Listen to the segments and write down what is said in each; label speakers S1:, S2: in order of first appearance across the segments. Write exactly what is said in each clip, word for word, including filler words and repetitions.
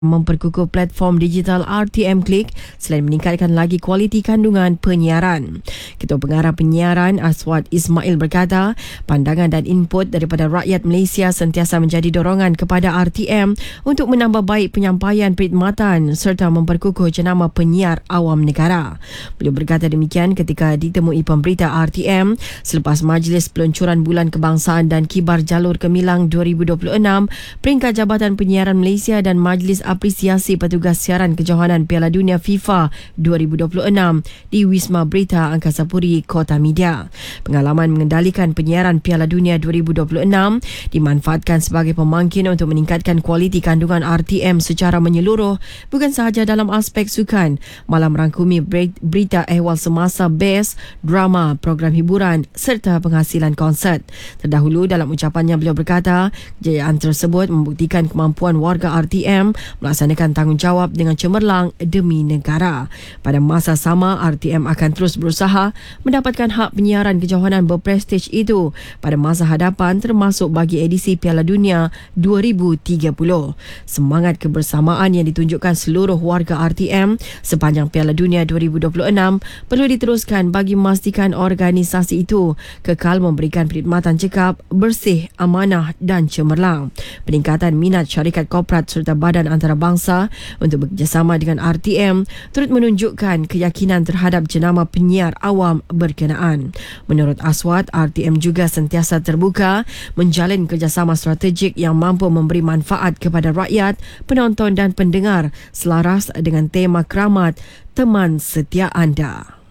S1: memperkukuh platform digital R T M Click selain meningkatkan lagi kualiti kandungan penyiaran. Ketua Pengarah Penyiaran Aswad Ismail berkata, pandangan dan input daripada rakyat Malaysia sentiasa menjadi dorongan kepada R T M untuk menambah baik penyampaian perkhidmatan serta memperkukuh jenama penyiar awam negara. Beliau berkata demikian ketika ditemui pemberita R T M selepas Majlis Peluncuran Bulan Kebangsaan dan Kibar Jalur Gemilang dua ribu dua puluh enam peringkat Jabatan Penyiaran Malaysia dan Majlis Apresiasi Petugas Siaran Kejohanan Piala Dunia FIFA dua ribu dua puluh enam di Wisma Berita Angkasa Puri, Kota Media. Pengalaman mengendalikan penyiaran Piala Dunia dua ribu dua puluh enam dimanfaatkan sebagai pemangkin untuk meningkatkan kualiti kandungan R T M secara menyeluruh, bukan sahaja dalam aspek sukan, malah merangkumi berita ehwal semasa best, drama, program hiburan serta penghasilan konsert. Terdahulu dalam ucapannya beliau berkata, kejayaan tersebut membuktikan kemampuan warga R T M melaksanakan tanggungjawab dengan cemerlang demi negara. Pada masa sama, R T M akan terus berusaha mendapatkan hak penyiaran kejohanan berprestij itu pada masa hadapan, termasuk bagi edisi Piala Dunia dua ribu tiga puluh. Semangat kebersamaan yang ditunjukkan seluruh warga R T M sepanjang Piala Dunia dua ribu dua puluh enam perlu diteruskan bagi memastikan organisasi itu kekal memberikan perkhidmatan cekap, bersih, amanah dan cemerlang. Peningkatan minat syarikat korporat serta badan antarabangsa untuk bekerjasama dengan R T M turut menunjukkan keyakinan terhadap jenama penyiar awam berkenaan. Menurut Aswad, R T M juga sentiasa terbuka menjalin kerjasama strategik yang mampu memberi manfaat kepada rakyat, penonton dan pendengar selaras dengan tema keramat teman setia anda.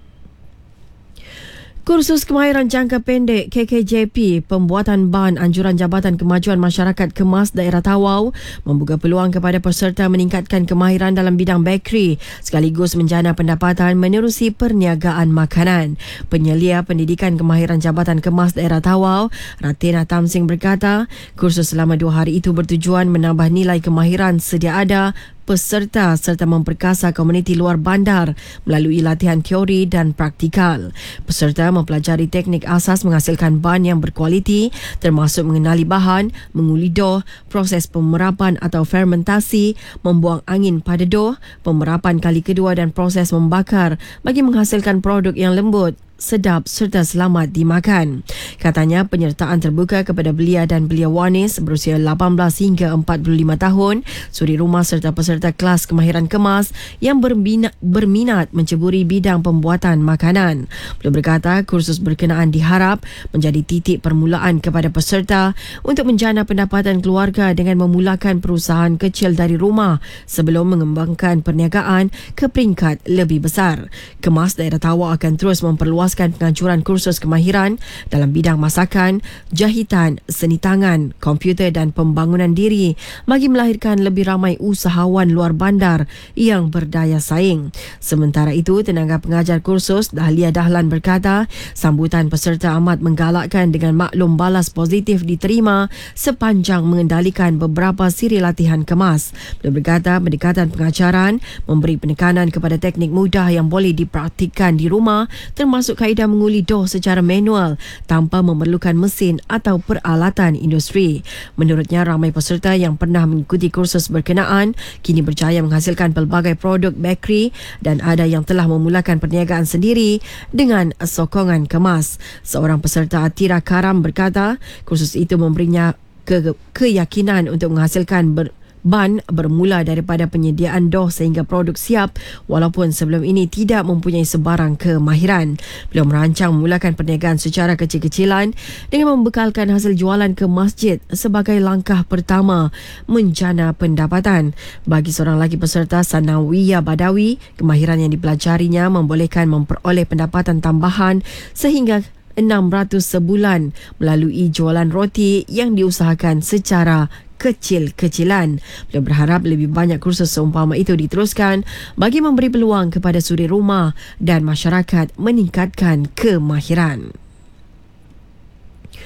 S1: Kursus Kemahiran Jangka Pendek K K J P Pembuatan Ban Anjuran Jabatan Kemajuan Masyarakat Kemas Daerah Tawau membuka peluang kepada peserta meningkatkan kemahiran dalam bidang bakery sekaligus menjana pendapatan menerusi perniagaan makanan. Penyelia Pendidikan Kemahiran Jabatan Kemas Daerah Tawau, Ratina Tamsing berkata, kursus selama dua hari itu bertujuan menambah nilai kemahiran sedia ada peserta serta memperkasa komuniti luar bandar melalui latihan teori dan praktikal. Peserta mempelajari teknik asas menghasilkan ban yang berkualiti, termasuk mengenali bahan, menguli dough, proses pemerapan atau fermentasi, membuang angin pada dough, pemerapan kali kedua dan proses membakar bagi menghasilkan produk yang lembut, sedap serta selamat dimakan. Katanya penyertaan terbuka kepada belia dan belia wanis berusia lapan belas hingga empat puluh lima tahun, suri rumah serta peserta kelas kemahiran kemas yang berminat, berminat menceburi bidang pembuatan makanan. Beliau berkata kursus berkenaan diharap menjadi titik permulaan kepada peserta untuk menjana pendapatan keluarga dengan memulakan perusahaan kecil dari rumah sebelum mengembangkan perniagaan ke peringkat lebih besar. Kemas Daerah Tawau akan terus memperluas penganjuran kursus kemahiran dalam bidang masakan, jahitan, seni tangan, komputer dan pembangunan diri bagi melahirkan lebih ramai usahawan luar bandar yang berdaya saing. Sementara itu, tenaga pengajar kursus Dahlia Dahlan berkata, sambutan peserta amat menggalakkan dengan maklum balas positif diterima sepanjang mengendalikan beberapa siri latihan kemas. Beliau berkata, pendekatan pengajaran memberi penekanan kepada teknik mudah yang boleh dipraktikkan di rumah, termasuk kaedah menguli dough secara manual tanpa memerlukan mesin atau peralatan industri. Menurutnya, ramai peserta yang pernah mengikuti kursus berkenaan kini berjaya menghasilkan pelbagai produk bakery dan ada yang telah memulakan perniagaan sendiri dengan sokongan kemas. Seorang peserta Atira Karam berkata, kursus itu memberinya ke- keyakinan untuk menghasilkan ber- ban bermula daripada penyediaan dough sehingga produk siap walaupun sebelum ini tidak mempunyai sebarang kemahiran. Beliau merancang memulakan perniagaan secara kecil-kecilan dengan membekalkan hasil jualan ke masjid sebagai langkah pertama menjana pendapatan. Bagi seorang lelaki peserta Sanawiyah Badawi, kemahiran yang dipelajarinya membolehkan memperoleh pendapatan tambahan sehingga enam ratus sebulan melalui jualan roti yang diusahakan secara kecil-kecilan. Beliau berharap lebih banyak kursus seumpama itu diteruskan bagi memberi peluang kepada suri rumah dan masyarakat meningkatkan kemahiran.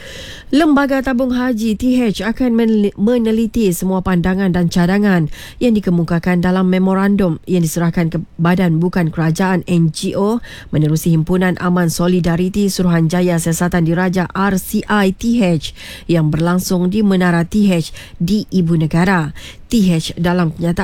S1: Lembaga Tabung Haji T H akan meneliti semua pandangan dan cadangan yang dikemukakan dalam memorandum yang diserahkan ke Badan Bukan Kerajaan N G O menerusi Himpunan Aman Solidariti Suruhanjaya Siasatan Diraja R C I T H yang berlangsung di Menara T H di Ibu Negara. T H dalam kenyataan